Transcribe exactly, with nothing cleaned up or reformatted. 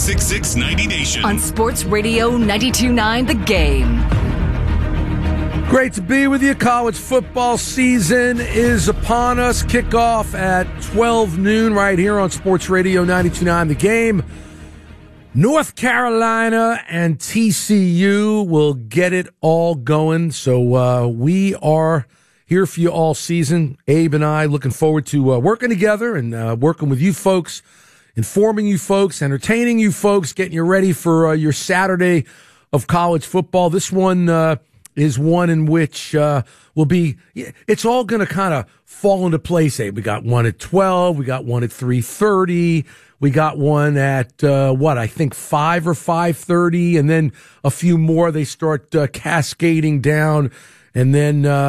ninety-six point six ninety Nation. On Sports Radio ninety-two point nine The Game. Great to be with you. College football season is upon us. Kickoff at twelve noon right here on Sports Radio ninety-two point nine The Game. North Carolina and T C U will get it all going. So uh, we are here for you all season. Abe and I looking forward to uh, working together and uh, working with you folks, informing you folks, entertaining you folks, getting you ready for uh, your Saturday of college football. This one uh, is one in which uh, will be, it's all going to kind of fall into place. Abe, we got one at twelve, we got one at three thirty. We got one at, uh, what, I think five or five thirty, and then a few more. They start uh, cascading down, and then uh